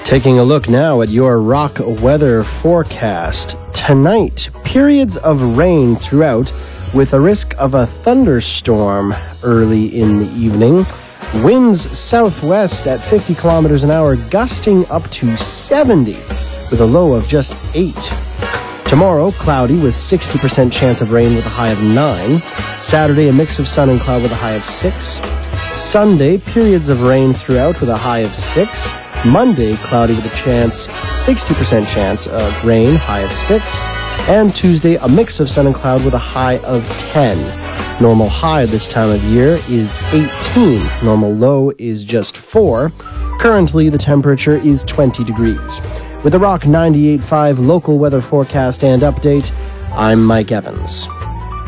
Taking a look now at your rock weather forecast. Tonight, periods of rain throughout with a risk of a thunderstorm early in the evening. Winds southwest at 50 kilometers an hour, gusting up to 70 with a low of just 8. Tomorrow, cloudy with 60% chance of rain with a high of 9. Saturday, a mix of sun and cloud with a high of 6. Sunday, periods of rain throughout with a high of 6. Monday, cloudy with a 60% chance of rain, high of 6. And Tuesday, a mix of sun and cloud with a high of 10. Normal high this time of year is 18. Normal low is just 4. Currently, the temperature is 20 degrees. With the Rock 98.5 local weather forecast and update, I'm Mike Evans.